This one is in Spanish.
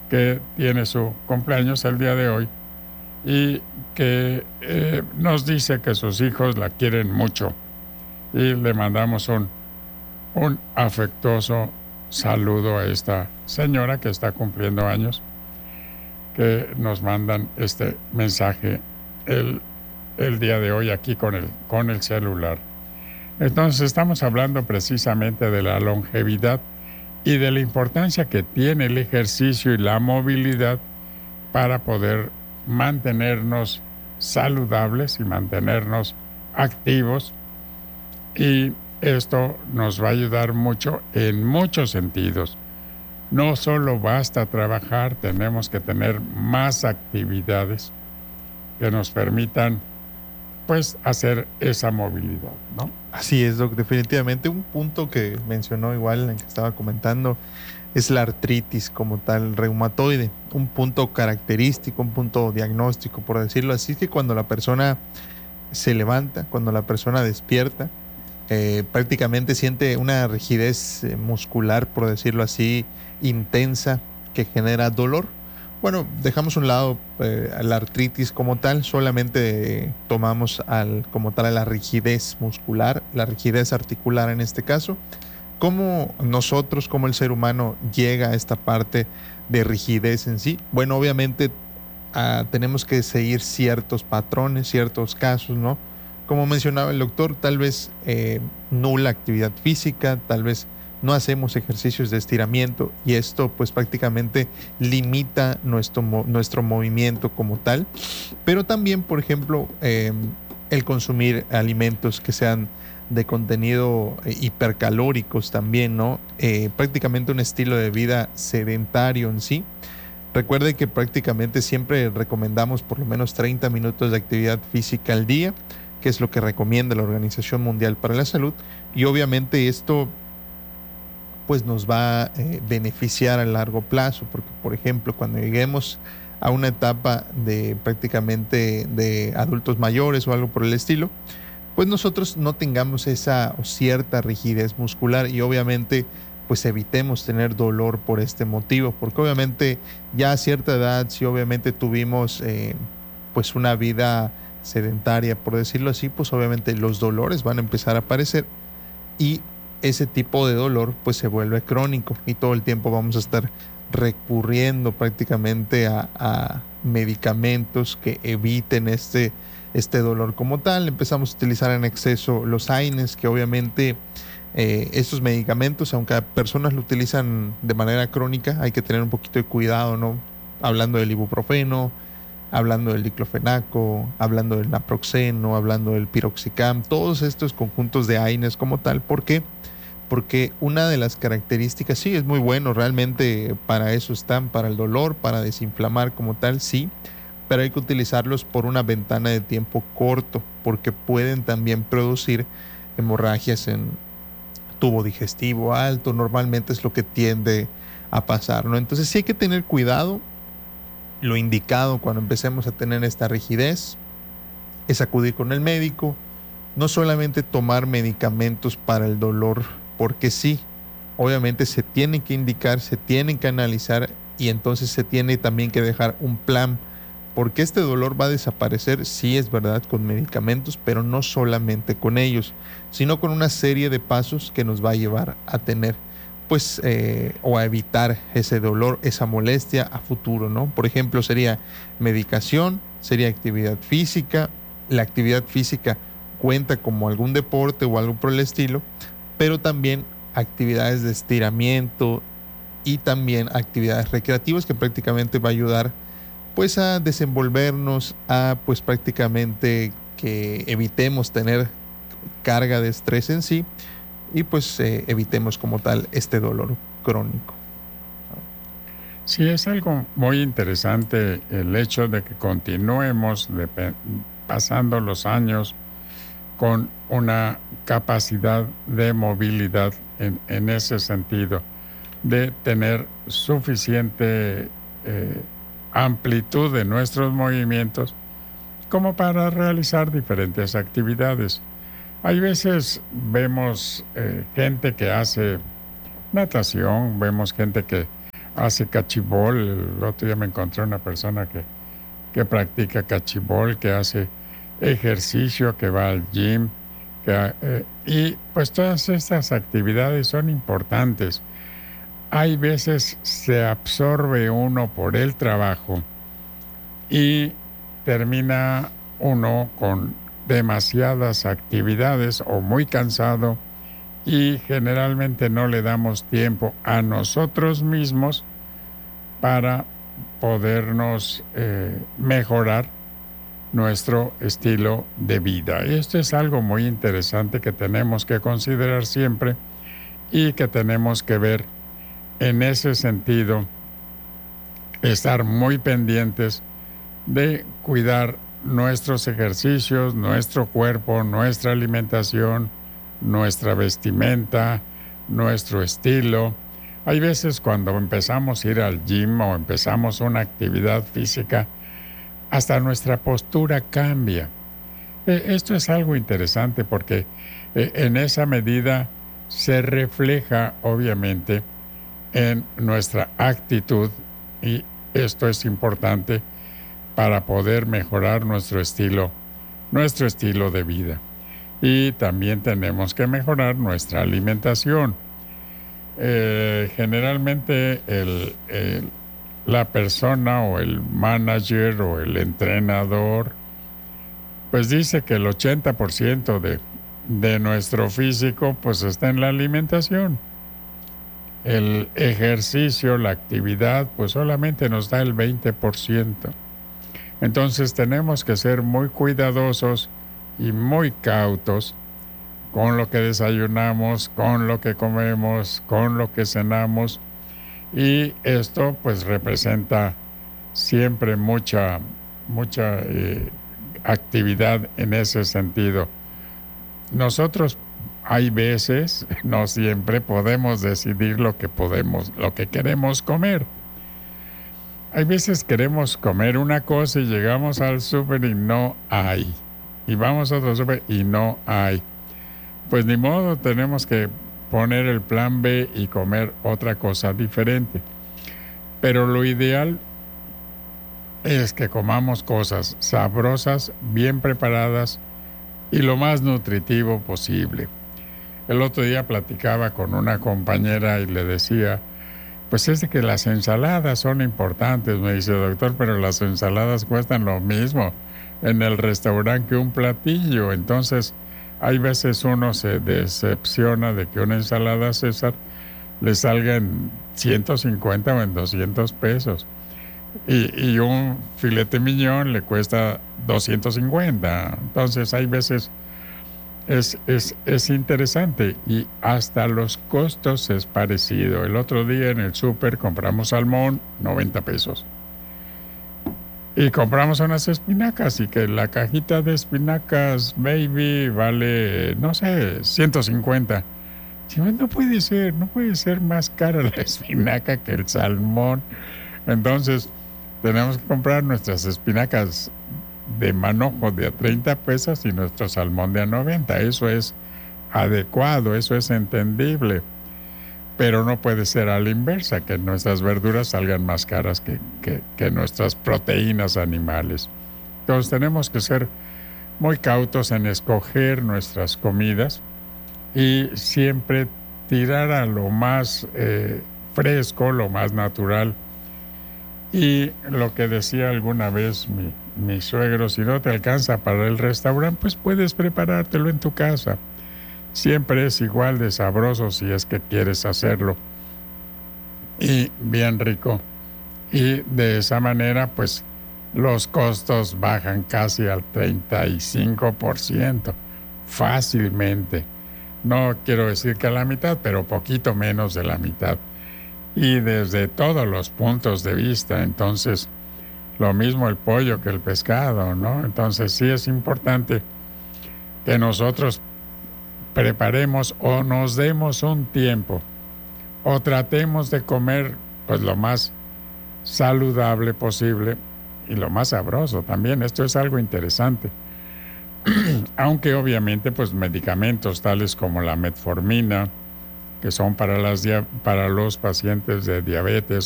que tiene su cumpleaños el día de hoy y que nos dice que sus hijos la quieren mucho y le mandamos un afectuoso saludo a esta señora que está cumpliendo años, que nos mandan este mensaje el día de hoy aquí con el celular. Entonces estamos hablando precisamente de la longevidad y de la importancia que tiene el ejercicio y la movilidad para poder mantenernos saludables y mantenernos activos, y esto nos va a ayudar mucho en muchos sentidos. No solo basta trabajar, tenemos que tener más actividades que nos permitan pues hacer esa movilidad, ¿no? Así es, Doc. Definitivamente un punto que mencionó igual en que estaba comentando es la artritis como tal reumatoide, un punto característico, un punto diagnóstico, por decirlo así, que cuando la persona se levanta, cuando la persona despierta, prácticamente siente una rigidez muscular, por decirlo así, intensa, que genera dolor. Bueno, dejamos a un lado la artritis como tal, solamente tomamos como tal a la rigidez muscular, la rigidez articular en este caso. ¿Cómo nosotros, como el ser humano, llega a esta parte de rigidez en sí? Bueno, obviamente tenemos que seguir ciertos patrones, ciertos casos, ¿no? Como mencionaba el doctor, tal vez nula actividad física, tal vez no hacemos ejercicios de estiramiento y esto pues prácticamente limita nuestro movimiento como tal. Pero también, por ejemplo, el consumir alimentos que sean de contenido hipercalóricos también, ¿no? Prácticamente un estilo de vida sedentario en sí. Recuerde que prácticamente siempre recomendamos por lo menos 30 minutos de actividad física al día, que es lo que recomienda la Organización Mundial para la Salud, y obviamente esto pues nos va a beneficiar a largo plazo, porque por ejemplo cuando lleguemos a una etapa de prácticamente de adultos mayores o algo por el estilo, pues nosotros no tengamos esa o cierta rigidez muscular y obviamente pues evitemos tener dolor por este motivo, porque obviamente ya a cierta edad, si obviamente tuvimos pues una vida sedentaria, por decirlo así, pues obviamente los dolores van a empezar a aparecer y ese tipo de dolor pues se vuelve crónico y todo el tiempo vamos a estar recurriendo prácticamente a medicamentos que eviten este dolor como tal. Empezamos a utilizar en exceso los AINES, que obviamente estos medicamentos, aunque personas lo utilizan de manera crónica, hay que tener un poquito de cuidado, ¿no? Hablando del ibuprofeno, hablando del diclofenaco, hablando del naproxeno, hablando del piroxicam, todos estos conjuntos de AINES como tal. ¿Por qué? Porque una de las características, sí, es muy bueno, realmente para eso están, para el dolor, para desinflamar como tal, sí, pero hay que utilizarlos por una ventana de tiempo corto, porque pueden también producir hemorragias en tubo digestivo alto, normalmente es lo que tiende a pasar, ¿no? Entonces sí hay que tener cuidado. Lo indicado cuando empecemos a tener esta rigidez es acudir con el médico, no solamente tomar medicamentos para el dolor, porque sí, obviamente se tienen que indicar, se tienen que analizar y entonces se tiene también que dejar un plan, porque este dolor va a desaparecer, sí es verdad, con medicamentos, pero no solamente con ellos, sino con una serie de pasos que nos va a llevar a tener pues o a evitar ese dolor, esa molestia a futuro, ¿no? Por ejemplo, sería medicación, sería actividad física. La actividad física cuenta como algún deporte o algo por el estilo, pero también actividades de estiramiento y también actividades recreativas que prácticamente va a ayudar pues a desenvolvernos, a pues prácticamente que evitemos tener carga de estrés en sí y pues evitemos como tal este dolor crónico. Sí, es algo muy interesante el hecho de que continuemos pasando los años con una capacidad de movilidad en ese sentido, de tener suficiente amplitud de nuestros movimientos como para realizar diferentes actividades. Hay veces vemos gente que hace natación, vemos gente que hace cachibol. El otro día me encontré una persona que practica cachibol, que hace ejercicio, que va al gym, y pues todas estas actividades son importantes. Hay veces se absorbe uno por el trabajo y termina uno con demasiadas actividades o muy cansado, y generalmente no le damos tiempo a nosotros mismos para podernos mejorar nuestro estilo de vida. Y esto es algo muy interesante que tenemos que considerar siempre y que tenemos que ver en ese sentido, estar muy pendientes de cuidar nuestros ejercicios, nuestro cuerpo, nuestra alimentación, nuestra vestimenta, nuestro estilo. Hay veces cuando empezamos a ir al gym o empezamos una actividad física, hasta nuestra postura cambia. Esto es algo interesante porque en esa medida se refleja obviamente en nuestra actitud, y esto es importante para poder mejorar nuestro estilo de vida. Y también tenemos que mejorar nuestra alimentación. Generalmente la persona o el manager o el entrenador pues dice que el 80% de nuestro físico pues está en la alimentación. El ejercicio, la actividad, pues solamente nos da el 20%. Entonces tenemos que ser muy cuidadosos y muy cautos con lo que desayunamos, con lo que comemos, con lo que cenamos, y esto pues representa siempre mucha actividad en ese sentido. Nosotros hay veces, no siempre, podemos decidir lo que queremos comer. Hay veces queremos comer una cosa y llegamos al súper y no hay. Y vamos a otro súper y no hay. Pues ni modo, tenemos que poner el plan B y comer otra cosa diferente. Pero lo ideal es que comamos cosas sabrosas, bien preparadas y lo más nutritivo posible. El otro día platicaba con una compañera y le decía, pues es de que las ensaladas son importantes. Me dice, doctor, pero las ensaladas cuestan lo mismo en el restaurante que un platillo. Entonces, hay veces uno se decepciona de que una ensalada César le salga en 150 o en 200 pesos. Y un filete miñón le cuesta 250. Entonces, hay veces es interesante, y hasta los costos es parecido. El otro día en el súper compramos salmón, 90 pesos. Y compramos unas espinacas, y que la cajita de espinacas baby vale, no sé, 150. No puede ser más cara la espinaca que el salmón. Entonces, tenemos que comprar nuestras espinacas de manojo de a 30 pesos y nuestro salmón de a 90. Eso es adecuado, eso es entendible. Pero no puede ser a la inversa, que nuestras verduras salgan más caras que nuestras proteínas animales. Entonces tenemos que ser muy cautos en escoger nuestras comidas y siempre tirar a lo más fresco, lo más natural. Y lo que decía alguna vez mi suegro, si no te alcanza para el restaurante, pues puedes preparártelo en tu casa. Siempre es igual de sabroso si es que quieres hacerlo. Y bien rico. Y de esa manera, pues, los costos bajan casi al 35%. Fácilmente. No quiero decir que a la mitad, pero poquito menos de la mitad. Y desde todos los puntos de vista. Entonces, lo mismo el pollo que el pescado, ¿no? Entonces, sí es importante que nosotros preparemos o nos demos un tiempo o tratemos de comer pues lo más saludable posible y lo más sabroso también. Esto es algo interesante. Aunque obviamente pues medicamentos tales como la metformina, que son para los pacientes de diabetes